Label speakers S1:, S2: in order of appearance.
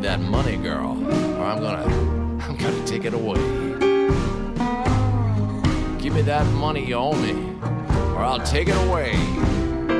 S1: that money, girl, or I'm gonna take it away. Give me that money you owe me, or I'll take it away.